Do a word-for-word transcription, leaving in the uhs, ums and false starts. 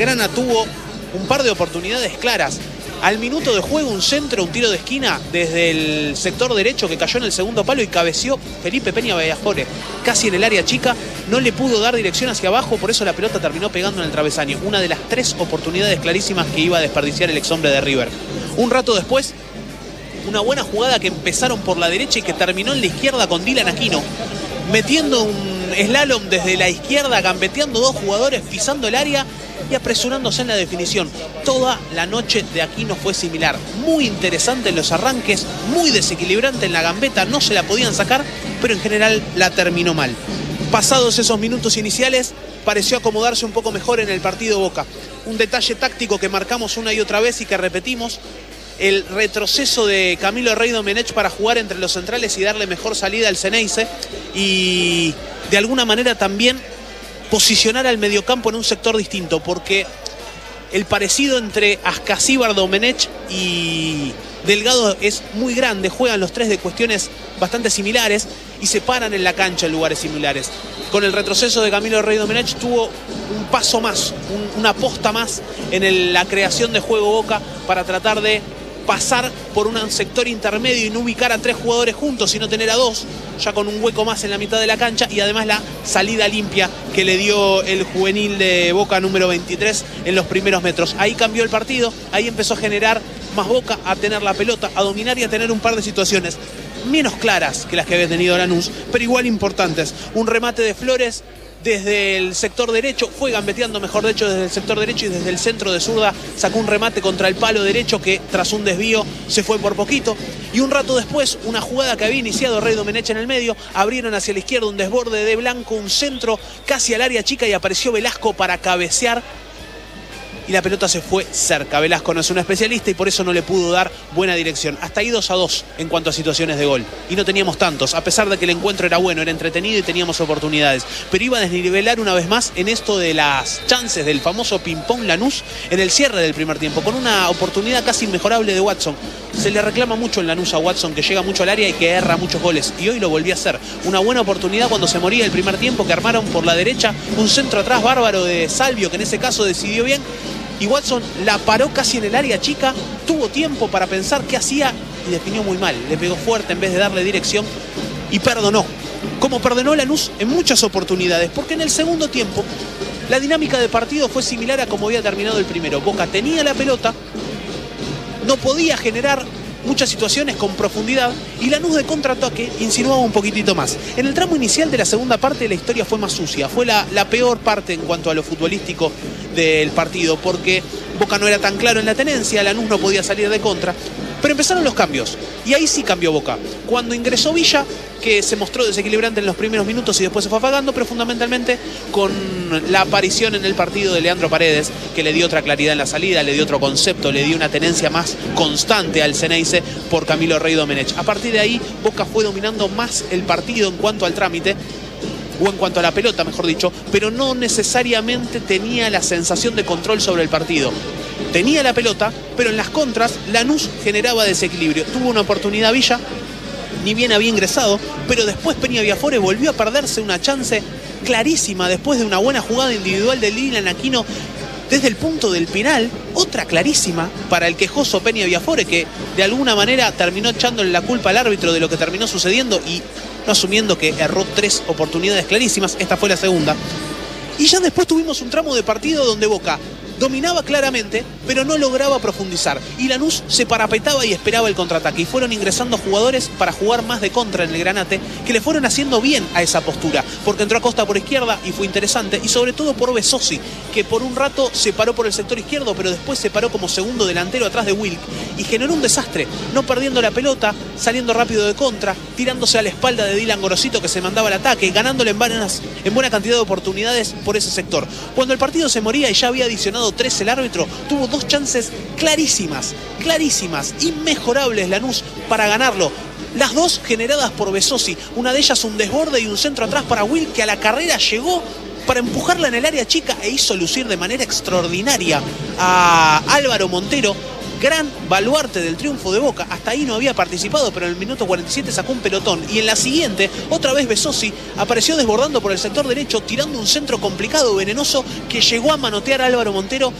Grana tuvo un par de oportunidades claras. Al minuto de juego, un centro, un tiro de esquina desde el sector derecho que cayó en el segundo palo y cabeció Felipe Peña Viafore casi en el área chica. No le pudo dar dirección hacia abajo, por eso la pelota terminó pegando en el travesaño. Una de las tres oportunidades clarísimas que iba a desperdiciar el exhombre de River. Un rato después, una buena jugada que empezaron por la derecha y que terminó en la izquierda con Dylan Aquino, metiendo un slalom desde la izquierda, gambeteando dos jugadores, pisando el área y apresurándose en la definición. Toda la noche de Aquino fue similar. Muy interesante en los arranques, muy desequilibrante en la gambeta, no se la podían sacar, pero en general la terminó mal. Pasados esos minutos iniciales, pareció acomodarse un poco mejor en el partido Boca. Un detalle táctico que marcamos una y otra vez y que repetimos: el retroceso de Camilo Rey Domenech para jugar entre los centrales y darle mejor salida al Ceneice, y de alguna manera también posicionar al mediocampo en un sector distinto, porque el parecido entre Ascasíbar, Domenech y Delgado es muy grande. Juegan los tres de cuestiones bastante similares y se paran en la cancha en lugares similares. Con el retroceso de Camilo Rey Domenech tuvo un paso más, un, una posta más en el, la creación de juego Boca para tratar de pasar por un sector intermedio y no ubicar a tres jugadores juntos, sino tener a dos, ya con un hueco más en la mitad de la cancha, y además la salida limpia que le dio el juvenil de Boca número veintitrés en los primeros metros. Ahí cambió el partido, ahí empezó a generar más Boca, a tener la pelota, a dominar y a tener un par de situaciones menos claras que las que había tenido Lanús, pero igual importantes. Un remate de Flores desde el sector derecho, fue gambeteando, mejor dicho, desde el sector derecho, y desde el centro de zurda sacó un remate contra el palo derecho que tras un desvío se fue por poquito. Y un rato después, una jugada que había iniciado Rey Domenech en el medio, abrieron hacia la izquierda un desborde de Blanco, un centro casi al área chica, y apareció Velasco para cabecear y la pelota se fue cerca. Velasco no es un especialista y por eso no le pudo dar buena dirección. Hasta ahí dos a dos en cuanto a situaciones de gol. Y no teníamos tantos, a pesar de que el encuentro era bueno, era entretenido y teníamos oportunidades. Pero iba a desnivelar una vez más en esto de las chances del famoso ping-pong Lanús en el cierre del primer tiempo, con una oportunidad casi inmejorable de Watson. Se le reclama mucho en Lanús a Watson, que llega mucho al área y que erra muchos goles. Y hoy lo volvió a hacer. Una buena oportunidad cuando se moría el primer tiempo, que armaron por la derecha un centro atrás bárbaro de Salvio, que en ese caso decidió bien. Y Watson la paró casi en el área chica, tuvo tiempo para pensar qué hacía y definió muy mal. Le pegó fuerte en vez de darle dirección y perdonó. Como perdonó Lanús en muchas oportunidades, porque en el segundo tiempo la dinámica de partido fue similar a como había terminado el primero. Boca tenía la pelota, no podía generar muchas situaciones con profundidad, y Lanús de contraataque insinuaba un poquitito más. En el tramo inicial de la segunda parte la historia fue más sucia, fue la, la peor parte en cuanto a lo futbolístico del partido, porque Boca no era tan claro en la tenencia, Lanús no podía salir de contra, pero empezaron los cambios, y ahí sí cambió Boca. Cuando ingresó Villa, que se mostró desequilibrante en los primeros minutos y después se fue apagando, pero fundamentalmente con la aparición en el partido de Leandro Paredes, que le dio otra claridad en la salida, le dio otro concepto, le dio una tenencia más constante al Ceneice por Camilo Rey Domenech. A partir de ahí, Boca fue dominando más el partido en cuanto al trámite, o en cuanto a la pelota, mejor dicho, pero no necesariamente tenía la sensación de control sobre el partido. Tenía la pelota, pero en las contras Lanús generaba desequilibrio. Tuvo una oportunidad Villa, ni bien había ingresado, pero después Peña Viafore volvió a perderse una chance clarísima después de una buena jugada individual de Dylan Aquino desde el punto del penal, otra clarísima para el quejoso Peña Viafore, que de alguna manera terminó echándole la culpa al árbitro de lo que terminó sucediendo y no asumiendo que erró tres oportunidades clarísimas. Esta fue la segunda. Y ya después tuvimos un tramo de partido donde Boca dominaba claramente, pero no lograba profundizar. Y Lanús se parapetaba y esperaba el contraataque. Y fueron ingresando jugadores para jugar más de contra en el Granate, que le fueron haciendo bien a esa postura. Porque entró Acosta por izquierda y fue interesante. Y sobre todo por Besossi, que por un rato se paró por el sector izquierdo, pero después se paró como segundo delantero atrás de Wilk. Y generó un desastre, no perdiendo la pelota, saliendo rápido de contra, tirándose a la espalda de Dylan Gorosito, que se mandaba al ataque, ganándole en, buenas, en buena cantidad de oportunidades por ese sector. Cuando el partido se moría y ya había adicionado tres el árbitro, tuvo dos chances clarísimas, clarísimas, inmejorables Lanús para ganarlo. Las dos generadas por Besossi, una de ellas un desborde y un centro atrás para Will, que a la carrera llegó para empujarla en el área chica e hizo lucir de manera extraordinaria a Álvaro Montero, gran baluarte del triunfo de Boca. Hasta ahí no había participado, pero en el minuto cuarenta y siete sacó un pelotón. Y en la siguiente, otra vez Besosi apareció desbordando por el sector derecho, tirando un centro complicado, venenoso, que llegó a manotear a Álvaro Montero